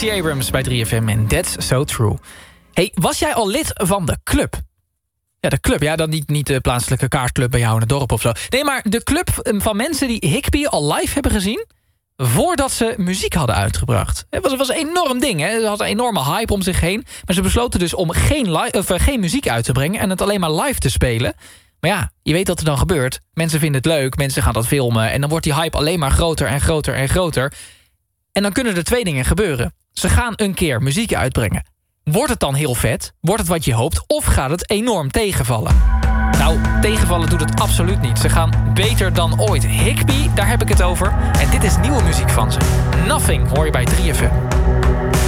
Stacey Abrams bij 3FM en That's So True. Hey, was jij al lid van de club? Ja, de club. Ja, dan niet de plaatselijke kaartclub bij jou in het dorp of zo. Nee, maar de club van mensen die Higby al live hebben gezien voordat ze muziek hadden uitgebracht. Het was een enorm ding, hè? Ze hadden een enorme hype om zich heen. Maar ze besloten dus om geen muziek uit te brengen en het alleen maar live te spelen. Maar ja, je weet wat er dan gebeurt. Mensen vinden het leuk, mensen gaan dat filmen en dan wordt die hype alleen maar groter en groter en groter. En dan kunnen er 2 dingen gebeuren. Ze gaan een keer muziek uitbrengen. Wordt het dan heel vet? Wordt het wat je hoopt? Of gaat het enorm tegenvallen? Nou, tegenvallen doet het absoluut niet. Ze gaan beter dan ooit. Higby, daar heb ik het over. En dit is nieuwe muziek van ze. Nothing hoor je bij 3FM.